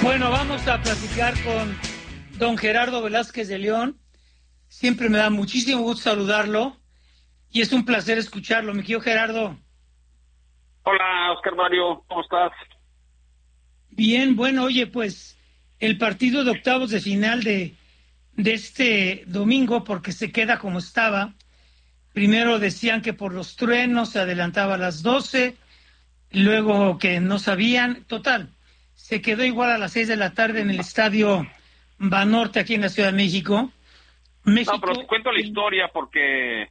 Bueno, vamos a platicar con don Gerardo Velázquez de León. Siempre me da muchísimo gusto saludarlo y es un placer escucharlo. Mi querido Gerardo. Hola, Oscar Mario, ¿cómo estás? Bien, bueno, oye, pues el partido de octavos de final de este domingo, porque se queda como estaba. Primero decían que por los truenos se adelantaba a las 12, luego que no sabían. Total, se quedó igual a las 6 de la tarde en el estadio Banorte aquí en la Ciudad de México. No, pero te cuento la historia porque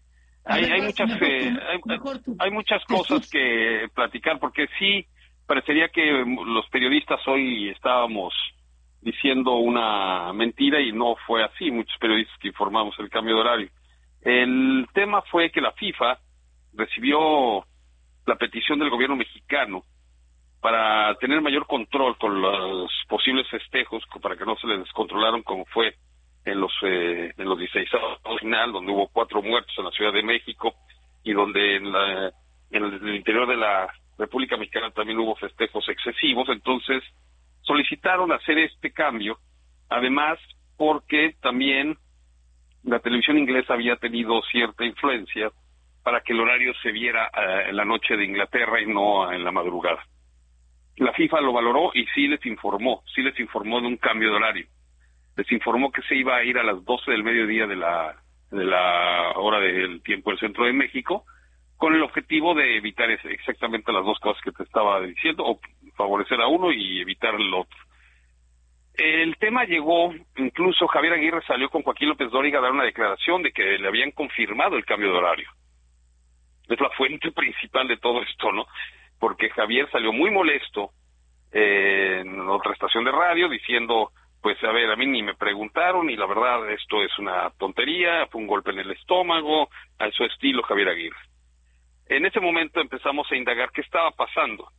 hay muchas cosas que platicar, porque sí, parecería que los periodistas hoy estábamos diciendo una mentira y no fue así, muchos periodistas que informamos el cambio de horario. El tema fue que la FIFA recibió la petición del gobierno mexicano para tener mayor control con los posibles festejos, para que no se les descontrolaron como fue en los 16 final, donde hubo 4 muertos en la Ciudad de México y donde en el interior de la República Mexicana también hubo festejos excesivos. Entonces solicitaron hacer este cambio, además porque también la televisión inglesa había tenido cierta influencia para que el horario se viera en la noche de Inglaterra y no en la madrugada. La FIFA lo valoró y sí les informó de un cambio de horario. Les informó que se iba a ir a las 12 del mediodía de la hora del tiempo del centro de México, con el objetivo de evitar exactamente las dos cosas que te estaba diciendo, o favorecer a uno y evitar el otro. El tema llegó, incluso Javier Aguirre salió con Joaquín López Dóriga a dar una declaración de que le habían confirmado el cambio de horario. Es la fuente principal de todo esto, ¿no? Porque Javier salió muy molesto en otra estación de radio diciendo, pues a ver, a mí ni me preguntaron y la verdad esto es una tontería, fue un golpe en el estómago, a su estilo Javier Aguirre. En ese momento empezamos a indagar qué estaba pasando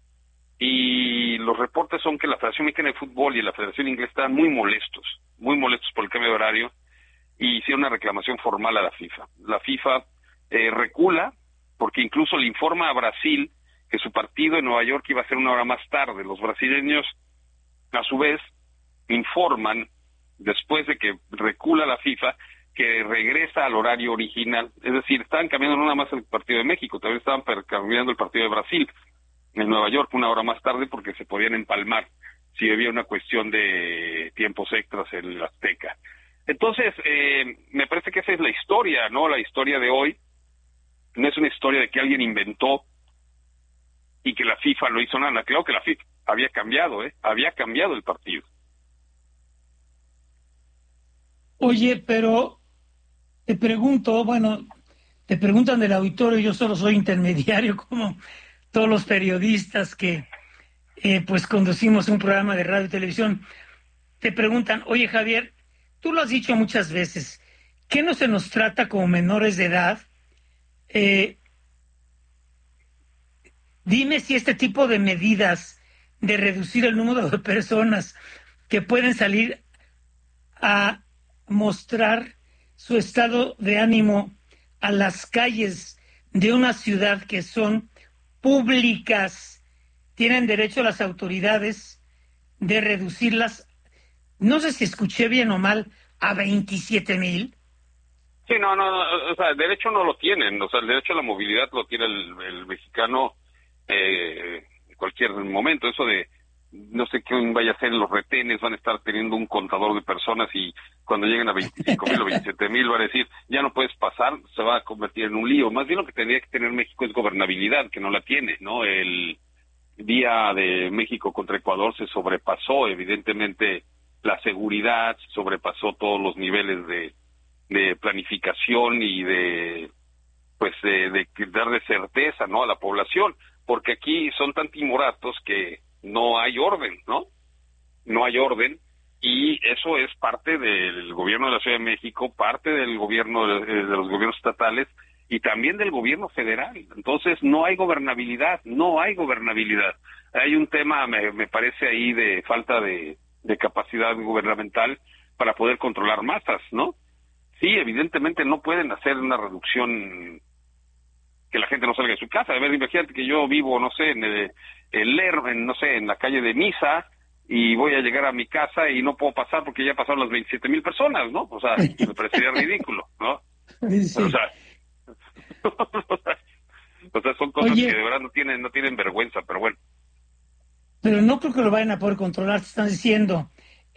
y los reportes son que la Federación Mexicana de Fútbol y la Federación Inglesa estaban muy molestos por el cambio de horario y hicieron una reclamación formal a la FIFA. La FIFA recula porque incluso le informa a Brasil que su partido en Nueva York iba a ser 1 hora más tarde. Los brasileños, a su vez, informan, después de que recula la FIFA, que regresa al horario original. Es decir, estaban cambiando no nada más el partido de México, también estaban cambiando el partido de Brasil en Nueva York 1 hora más tarde porque se podían empalmar si había una cuestión de tiempos extras en el Azteca. Entonces, me parece que esa es la historia, ¿no? La historia de hoy no es una historia de que alguien inventó y que la FIFA lo hizo nada. Claro que la FIFA había cambiado el partido. Oye, pero te pregunto, bueno, te preguntan del auditorio, yo solo soy intermediario como todos los periodistas que pues conducimos un programa de radio y televisión. Te preguntan, oye Javier, tú lo has dicho muchas veces, ¿qué no se nos trata como menores de edad? Dime si este tipo de medidas de reducir el número de personas que pueden salir a mostrar su estado de ánimo a las calles de una ciudad que son públicas, tienen derecho las autoridades de reducirlas, no sé si escuché bien o mal, a 27,000. Sí, no, o sea, el derecho no lo tienen, o sea, el derecho a la movilidad lo tiene el mexicano en cualquier momento. Eso de no sé qué vaya a ser en los retenes, van a estar teniendo un contador de personas y cuando lleguen a 25,000 o 27,000 van a decir, ya no puedes pasar, se va a convertir en un lío. Más bien lo que tendría que tener México es gobernabilidad, que no la tiene, ¿no? El día de México contra Ecuador se sobrepasó, evidentemente, la seguridad, se sobrepasó todos los niveles de planificación y de darle certeza, ¿no?, a la población, porque aquí son tan timoratos que no hay orden, ¿no? No hay orden, y eso es parte del gobierno de la Ciudad de México, parte del gobierno de los gobiernos estatales y también del gobierno federal. Entonces no hay gobernabilidad. Hay un tema, me parece ahí, de falta de capacidad gubernamental para poder controlar masas, ¿no? Sí, evidentemente no pueden hacer una reducción que la gente no salga de su casa. A ver, imagínate que yo vivo, no sé, en la calle de Niza, y voy a llegar a mi casa y no puedo pasar porque ya pasaron las 27,000 personas, ¿no? O sea, me parecería ridículo, ¿no? Sí. O sea, son cosas Oye, que de verdad no tienen vergüenza, pero bueno. pero no creo que lo vayan a poder controlar, te están diciendo.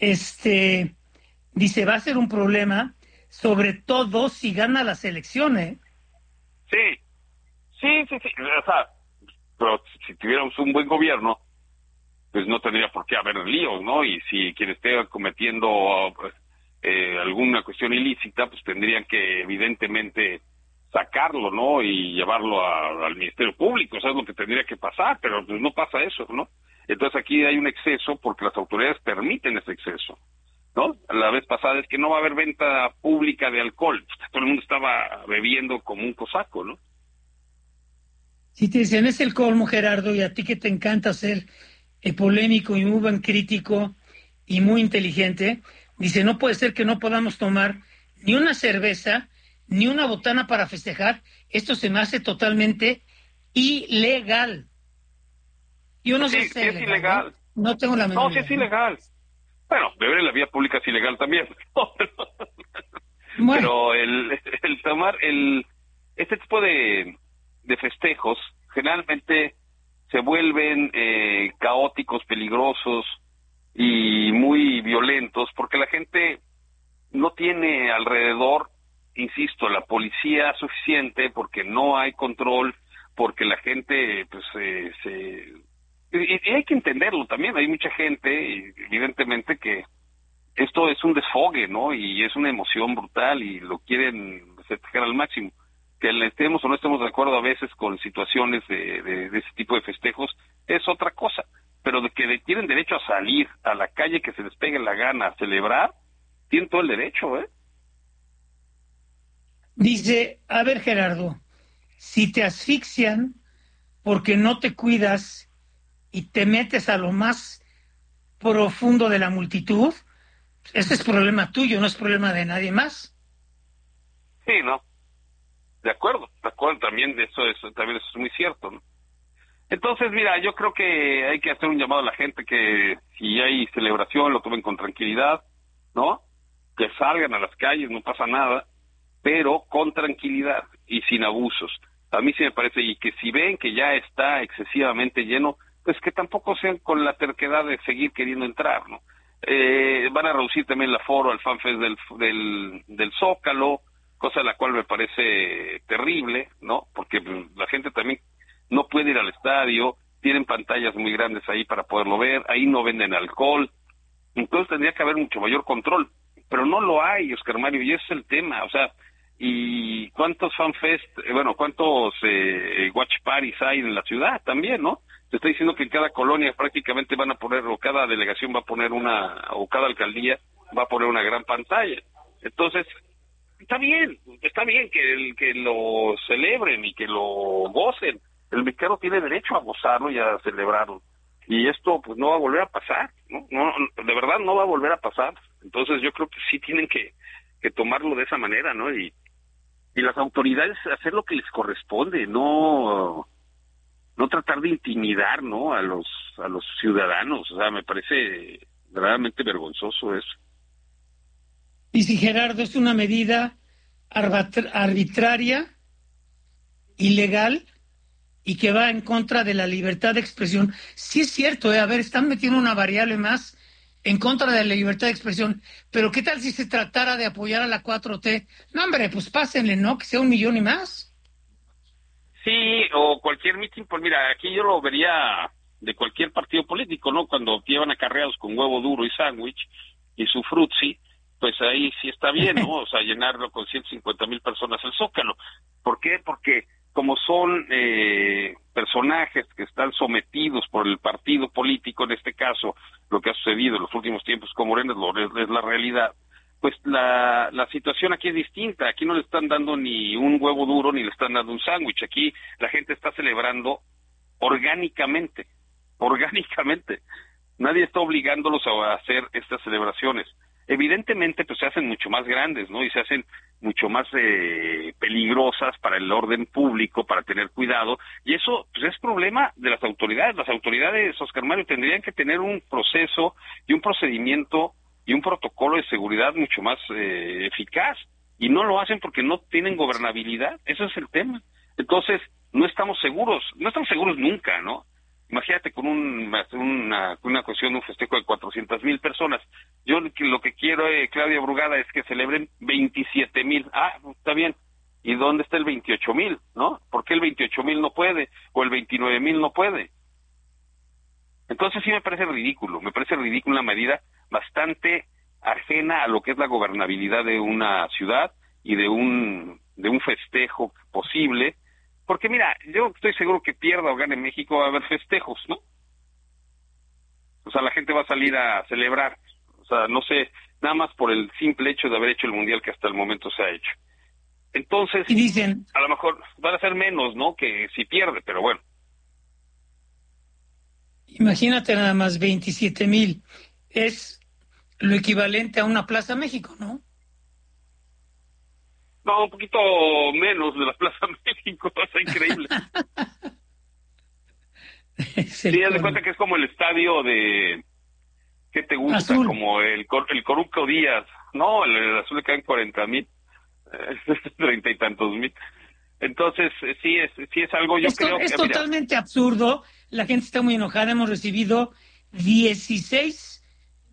Dice, va a ser un problema, sobre todo si gana las elecciones. Sí, sí. O sea, pero si tuviéramos un buen gobierno, pues no tendría por qué haber líos, ¿no? Y si quien esté cometiendo alguna cuestión ilícita, pues tendrían que evidentemente sacarlo, ¿no? Y llevarlo al Ministerio Público, eso es lo que tendría que pasar, pero pues no pasa eso, ¿no? Entonces aquí hay un exceso porque las autoridades permiten ese exceso, ¿no? La vez pasada es que no va a haber venta pública de alcohol, todo el mundo estaba bebiendo como un cosaco, ¿no? Si te dicen, es el colmo, Gerardo, y a ti que te encanta ser polémico y muy buen crítico y muy inteligente, dice, no puede ser que no podamos tomar ni una cerveza, ni una botana para festejar. Esto se me hace totalmente ilegal. Yo no sé Sí, si sí es es ilegal, ¿eh? ilegal. No tengo la No, menor sí es idea, ¿no? ilegal. Bueno, beber en la vía pública es ilegal también. Bueno, Pero el tomar este tipo de festejos generalmente se vuelven caóticos, peligrosos y muy violentos porque la gente no tiene alrededor, insisto, la policía suficiente porque no hay control, porque la gente pues y hay que entenderlo también, hay mucha gente evidentemente que esto es un desfogue, ¿no? Y es una emoción brutal y lo quieren festejar al máximo. Que le estemos o no estemos de acuerdo a veces con situaciones de ese tipo de festejos es otra cosa. Pero de que tienen derecho a salir a la calle, que se les pegue la gana a celebrar, tienen todo el derecho, ¿eh? dice, a ver, Gerardo, si te asfixian porque no te cuidas y te metes a lo más profundo de la multitud, ese es problema tuyo, no es problema de nadie más. Sí, ¿no? De acuerdo, también eso es muy cierto, ¿no? Entonces, mira, yo creo que hay que hacer un llamado a la gente que si hay celebración lo tomen con tranquilidad, ¿no? Que salgan a las calles, no pasa nada, pero con tranquilidad y sin abusos. A mí sí me parece, y que si ven que ya está excesivamente lleno, pues que tampoco sean con la terquedad de seguir queriendo entrar, ¿no? Van a reducir también el aforo al FanFest del Zócalo, cosa la cual me parece terrible, ¿no? Porque pues, la gente también no puede ir al estadio, tienen pantallas muy grandes ahí para poderlo ver, ahí no venden alcohol, entonces tendría que haber mucho mayor control, pero no lo hay, Oscar Mario, y ese es el tema, o sea, y cuántos fanfest, cuántos watch parties hay en la ciudad también, ¿no? Te estoy diciendo que en cada colonia prácticamente van a poner, o cada delegación va a poner o cada alcaldía va a poner una gran pantalla. Entonces, está bien que lo celebren y que lo gocen. El mexicano tiene derecho a gozarlo y a celebrarlo. Y esto pues no va a volver a pasar, ¿no? No, de verdad no va a volver a pasar. Entonces yo creo que sí tienen que tomarlo de esa manera, ¿no? Y las autoridades hacer lo que les corresponde, no tratar de intimidar, ¿no? A los ciudadanos. O sea, me parece verdaderamente vergonzoso eso. Y si Gerardo es una medida arbitraria, ilegal y que va en contra de la libertad de expresión. Sí es cierto, a ver, están metiendo una variable más en contra de la libertad de expresión, pero ¿qué tal si se tratara de apoyar a la 4T? No, hombre, pues pásenle, ¿no? Que sea 1,000,000 y más. Sí, o cualquier mitin, pues mira, aquí yo lo vería de cualquier partido político, ¿no? Cuando llevan acarreados con huevo duro y sándwich y su frutzi, pues ahí sí está bien, ¿no? O sea, llenarlo con 150,000 personas el Zócalo. ¿Por qué? Porque como son personajes que están sometidos por el partido político, en este caso, lo que ha sucedido en los últimos tiempos con Morena es la realidad, pues la situación aquí es distinta. Aquí no le están dando ni un huevo duro ni le están dando un sándwich. Aquí la gente está celebrando orgánicamente, orgánicamente. Nadie está obligándolos a hacer estas celebraciones. evidentemente pues se hacen mucho más grandes, ¿no? Y se hacen mucho más peligrosas para el orden público, para tener cuidado, y eso pues es problema de las autoridades. Las autoridades, Oscar Mario, tendrían que tener un proceso y un procedimiento y un protocolo de seguridad mucho más eficaz, y no lo hacen porque no tienen gobernabilidad. Ese es el tema. Entonces, no estamos seguros nunca, ¿no? Imagínate con una cuestión de un festejo de 400,000 personas. Yo lo que quiero, Claudia Brugada, es que celebren 27,000. Ah, está bien. ¿Y dónde está el 28,000, no? ¿Por qué el 28,000 no puede? ¿O el 29,000 no puede? Entonces sí me parece ridículo una medida bastante ajena a lo que es la gobernabilidad de una ciudad y de un festejo posible. Porque mira, yo estoy seguro que pierda o gane México, va a haber festejos, ¿no? O sea, la gente va a salir a celebrar. O sea, no sé, nada más por el simple hecho de haber hecho el mundial que hasta el momento se ha hecho. Entonces, Y dicen, a lo mejor van a ser menos, ¿no? Que si pierde, pero bueno. imagínate nada más 27,000. Es lo equivalente a una Plaza México, ¿no? No, un poquito menos de la Plaza México, es increíble. Sí, haz de cuenta que es como el estadio de, ¿qué te gusta? Azul. Como el Coruco Díaz. No, el Azul le caen 40,000, 30 y tantos mil. Entonces, sí es algo, yo creo que... Es mira, totalmente absurdo. La gente está muy enojada. Hemos recibido 16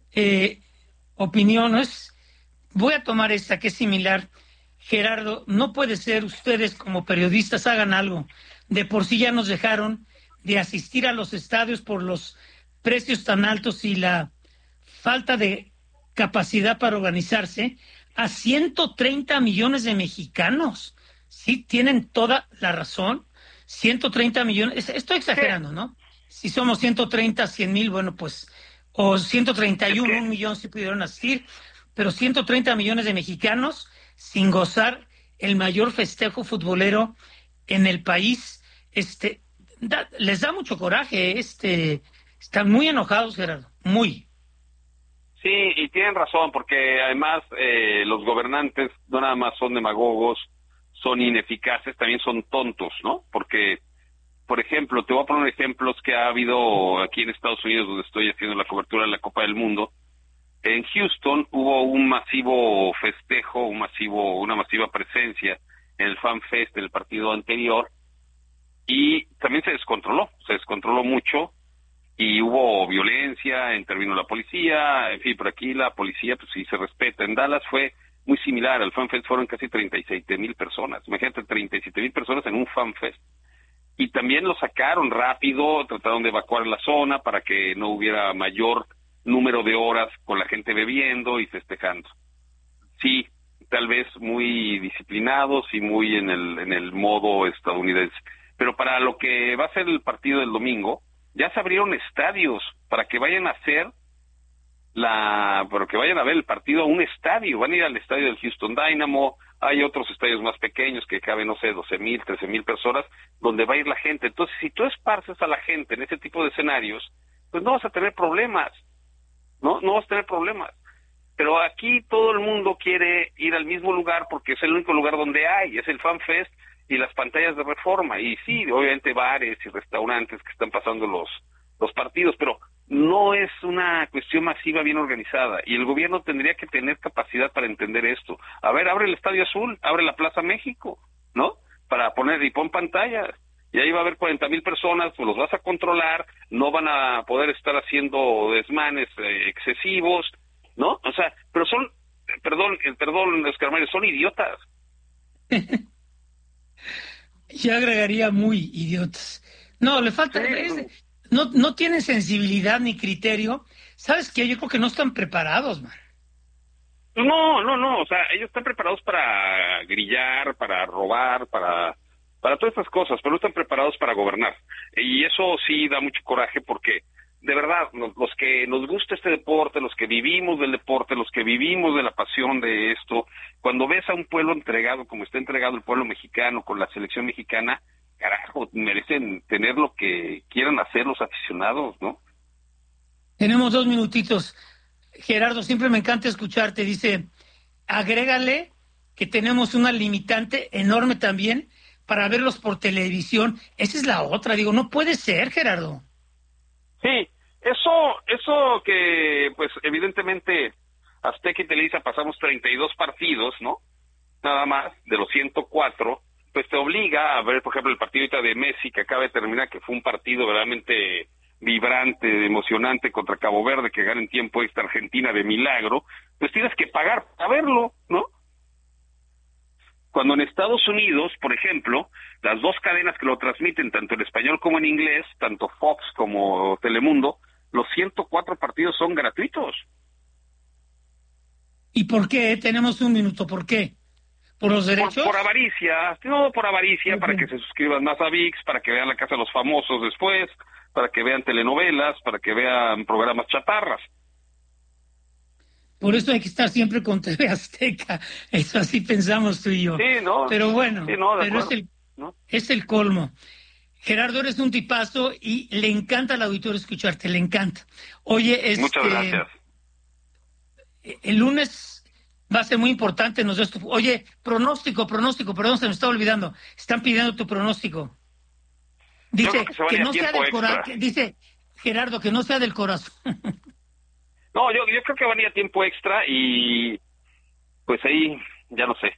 opiniones. Voy a tomar esta que es similar. Gerardo, no puede ser, ustedes como periodistas hagan algo. De por sí ya nos dejaron de asistir a los estadios por los precios tan altos y la falta de capacidad para organizarse a 130 millones de mexicanos. Sí, tienen toda la razón. 130 millones, estoy exagerando, ¿no? Si somos 130, 100,000, bueno, pues, o 131, 1 millón si pudieron asistir, pero 130 millones de mexicanos sin gozar el mayor festejo futbolero en el país. Les da mucho coraje, están muy enojados, Gerardo, muy. sí, y tienen razón, porque además los gobernantes no nada más son demagogos, son ineficaces, también son tontos, ¿no? Porque, por ejemplo, te voy a poner ejemplos que ha habido aquí en Estados Unidos, donde estoy haciendo la cobertura de la Copa del Mundo. En Houston hubo un masivo festejo, una masiva presencia en el Fan Fest del partido anterior, y también se descontroló mucho, y hubo violencia, intervino la policía, en fin, por aquí la policía pues sí se respeta. En Dallas fue muy similar, al Fan Fest fueron casi 37,000 personas, imagínate, 37,000 personas en un Fan Fest, y también lo sacaron rápido, trataron de evacuar la zona para que no hubiera mayor número de horas con la gente bebiendo y festejando. Sí, tal vez muy disciplinados y muy en el modo estadounidense. Pero para lo que va a ser el partido del domingo, ya se abrieron estadios para que vayan a hacer que vayan a ver el partido a un estadio. Van a ir al estadio del Houston Dynamo, hay otros estadios más pequeños que caben, no sé, 12,000, 13,000 personas, donde va a ir la gente. Entonces, si tú esparces a la gente en ese tipo de escenarios, pues no vas a tener problemas. No vas a tener problemas. Pero aquí todo el mundo quiere ir al mismo lugar porque es el único lugar donde hay, es el Fan Fest y las pantallas de Reforma. Y sí, obviamente bares y restaurantes que están pasando los partidos, pero no es una cuestión masiva bien organizada. Y el gobierno tendría que tener capacidad para entender esto. A ver, abre el Estadio Azul, abre la Plaza México, ¿no? Para poner y pon pantallas. Y ahí va a haber 40,000 personas, pues los vas a controlar, no van a poder estar haciendo desmanes excesivos, ¿no? O sea, pero son, perdón, Oscar Mario, son idiotas. Yo agregaría muy idiotas. No, le falta, no tienen sensibilidad ni criterio. ¿Sabes qué? Yo creo que no están preparados, man. No, o sea, ellos están preparados para grillar, para robar, para todas estas cosas, pero no están preparados para gobernar. Y eso sí da mucho coraje porque, de verdad, los que nos gusta este deporte, los que vivimos del deporte, los que vivimos de la pasión de esto, cuando ves a un pueblo entregado, como está entregado el pueblo mexicano con la selección mexicana, carajo, merecen tener lo que quieran hacer los aficionados, ¿no? Tenemos 2 minutitos. Gerardo, siempre me encanta escucharte. Dice, agrégale que tenemos una limitante enorme también para verlos por televisión. Esa es la otra. Digo, no puede ser, Gerardo. Sí, eso que, pues, evidentemente, Azteca y Televisa pasamos 32 partidos, ¿no? Nada más, de los 104, pues te obliga a ver, por ejemplo, el partido ahorita de Messi, que acaba de terminar, que fue un partido verdaderamente vibrante, emocionante contra Cabo Verde, que gana en tiempo extra Argentina de milagro, pues tienes que pagar para verlo, ¿no? Cuando en Estados Unidos, por ejemplo, las dos cadenas que lo transmiten, tanto en español como en inglés, tanto Fox como Telemundo, los 104 partidos son gratuitos. ¿Y por qué? Tenemos un minuto. ¿Por qué? ¿Por los derechos? Por avaricia, no, por avaricia, Okay. Para que se suscriban más a ViX, para que vean La Casa de los Famosos después, para que vean telenovelas, para que vean programas chatarras. Por eso hay que estar siempre con TV Azteca. Eso así pensamos tú y yo. Sí, ¿no? Pero bueno, sí, no, pero acuerdo, ¿no? es el colmo. Gerardo, eres un tipazo y le encanta al auditorio escucharte, le encanta. Oye, Muchas gracias. El lunes va a ser muy importante. Oye, pronóstico, perdón, se me está olvidando. Están pidiendo tu pronóstico. Dice que no sea del corazón. Dice Gerardo, que no sea del corazón. No, yo creo que van a ir a tiempo extra y pues ahí ya no sé.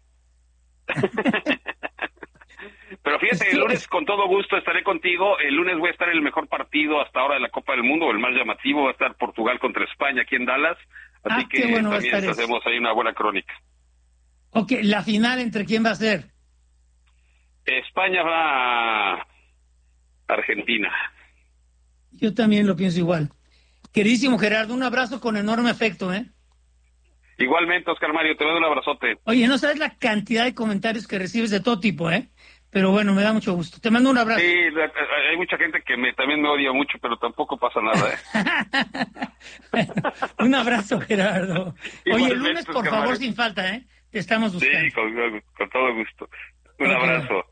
Pero fíjate, el lunes con todo gusto estaré contigo. El lunes voy a estar en el mejor partido hasta ahora de la Copa del Mundo, el más llamativo, va a estar Portugal contra España aquí en Dallas. Así que bueno, también hacemos ahí una buena crónica. Ok, ¿la final entre quién va a ser? España va a Argentina. Yo también lo pienso igual. Queridísimo Gerardo, un abrazo con enorme afecto, ¿eh? Igualmente, Oscar Mario, te doy un abrazote. Oye, no sabes la cantidad de comentarios que recibes de todo tipo, ¿eh? Pero bueno, me da mucho gusto. Te mando un abrazo. Sí, hay mucha gente que también me odia mucho, pero tampoco pasa nada, ¿eh? Un abrazo, Gerardo. Oye, el lunes, por favor, Mario, sin falta, ¿eh? Te estamos buscando. Sí, con todo gusto. Un abrazo.